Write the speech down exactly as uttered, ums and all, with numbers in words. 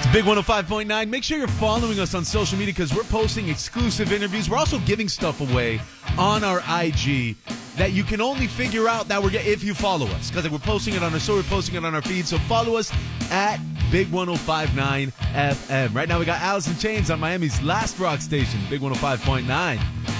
Big one oh five point nine. Make sure you're following us on social media because we're posting exclusive interviews. We're also giving stuff away on our I G that you can only figure out that we're getting if you follow us. Because we're posting it on our story, we're posting it on our feed. So follow us at Big one oh five point nine F M. Right now we got Alice in Chains on Miami's last rock station, Big one oh five point nine.